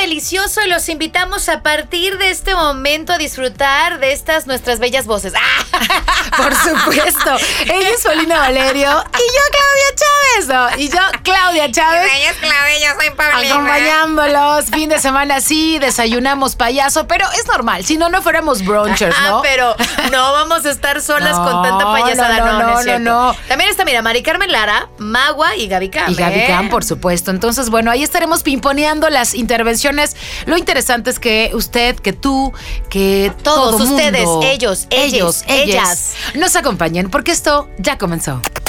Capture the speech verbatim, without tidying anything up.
delicioso y los invitamos a partir de este momento a disfrutar de estas nuestras bellas voces. Por supuesto. Ella es Paulina Valerio y yo Claudia Chávez. No, y yo Claudia Chávez. Y ella es Claudia, yo soy Paulina. Acompañándolos. Fin de semana sí, desayunamos payaso, pero es normal. Si no, no fuéramos brunchers, ¿no? Ah, pero no vamos a estar solas No, con tanta payasada. no, No, no, no, no, es cierto. no. También está, mira, Mari Carmen Lara, Magua y Gaby Cam. Y Gaby ¿eh? Cam, por supuesto. Entonces, bueno, ahí estaremos pimponeando las intervenciones. Lo interesante es que usted, que tú, que Todos todo ustedes, mundo, ellos, ellos, ellos, ellas, nos acompañen, porque esto ya comenzó.